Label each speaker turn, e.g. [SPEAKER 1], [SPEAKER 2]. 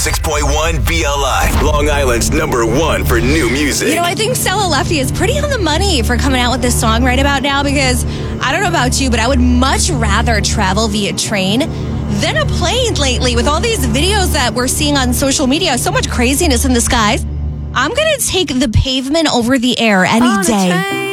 [SPEAKER 1] 106.1 BLI, Long Island's #1 for new music.
[SPEAKER 2] You know, I think Stella Lefty is pretty on the money for coming out with this song right about now, because I don't know about you, but I would much rather travel via train than a plane lately with all these videos that we're seeing on social media. So much craziness in the skies. I'm going to take the pavement over the air any day.